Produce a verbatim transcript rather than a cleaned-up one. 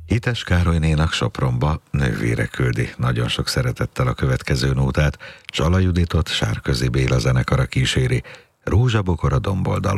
Hites Károlynénak Sopronba nővére küldi nagyon sok szeretettel a következő nótát. Csala Juditot Sárközi Béla zenekara kíséri. Rózsabokor a domboldalon.